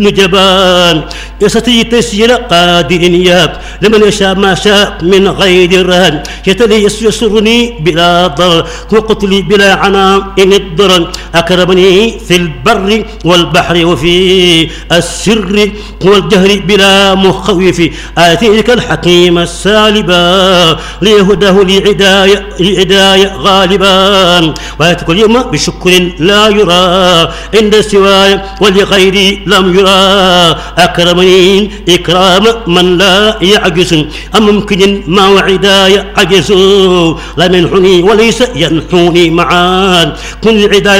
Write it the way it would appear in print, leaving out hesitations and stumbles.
جبان يستطيع تسجيل قادر ياب لمن يشاء ما شاء من غير رهن يتلي يسرني بلا ضرر وقتلي بلا عناء إن الضرر أكرمني في البر والبحر وفي السر والجهر بلا مخوف آتيك الحكيم السالبا ليهداه لعداية غالبا وآتيك اليوم بشكر لا يرى عند سواي ولغيري لم يرى أكرمني إكرام من لا يعجز أم ممكن ما وعداي عجز لا منحني وليس ينحوني معان كن العداية